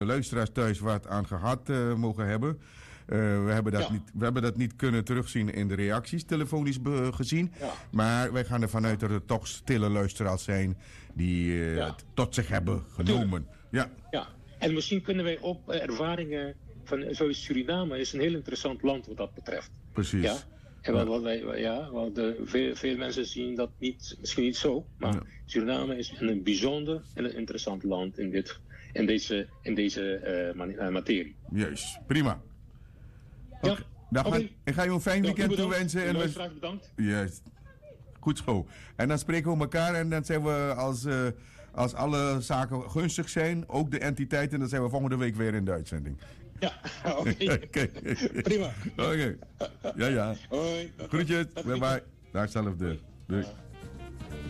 luisteraars thuis wat aan gehad mogen hebben. We hebben dat niet kunnen terugzien in de reacties, telefonisch gezien. Ja. Maar wij gaan ervan uit dat het toch stille luisteraars zijn die het tot zich hebben genomen. Ja. En misschien kunnen wij op ervaringen van zoals Suriname is een heel interessant land wat dat betreft. Precies. Ja? En veel mensen zien dat misschien niet zo, maar Suriname is een bijzonder en een interessant land in deze materie. Juist, prima. Ik ga je een fijn weekend toewensen. En graag bedankt. Juist. Goed zo. En dan spreken we elkaar en dan zijn we als alle zaken gunstig zijn, ook de entiteiten, dan zijn we volgende week weer in de uitzending. Ja, oké. Prima. Oké. Ja. Hoi. Groetjes. Bye bye. Daar zelf de. Doei.